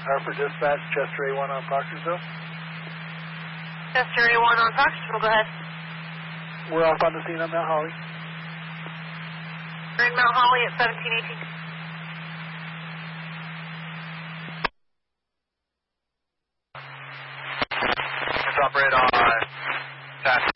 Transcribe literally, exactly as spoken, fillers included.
Harper Dispatch, Chester A one on Proctorsville. Chester A one on Proctorsville, go ahead. We're off on the scene on Mount Holly. We're in Mount Holly at seventeen eighteen. Let's operate on task